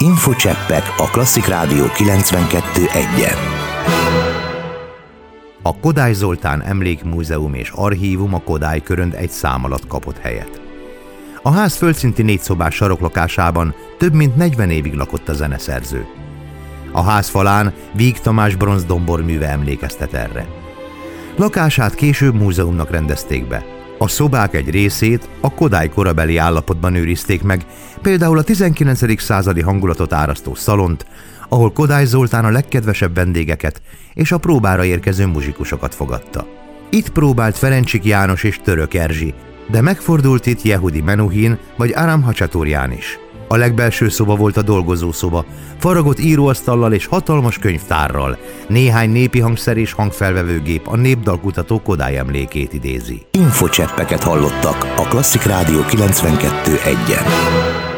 Infocseppek a Klasszik Rádió 92.1-en. A Kodály Zoltán Emlékmúzeum és Archívum a Kodály Körönd egy szám alatt kapott helyet. A ház földszinti 4 szobás saroklakásában több mint 40 évig lakott a zeneszerző. A ház falán Víg Tamás bronzdomborműve emlékeztet erre. Lakását később múzeumnak rendezték be. A szobák egy részét a Kodály korabeli állapotban őrizték meg, például a 19. századi hangulatot árasztó szalont, ahol Kodály Zoltán a legkedvesebb vendégeket és a próbára érkező muzsikusokat fogadta. Itt próbált Ferencsik János és Török Erzsi, de megfordult itt Yehudi Menuhin vagy Aram Hachaturjan is. A legbelső szoba volt a dolgozószoba, faragott íróasztallal és hatalmas könyvtárral, néhány népi hangszer és hangfelvevőgép a népdalkutató Kodály emlékét idézi. Infocseppeket hallottak a Klasszik Rádió 92.1-en.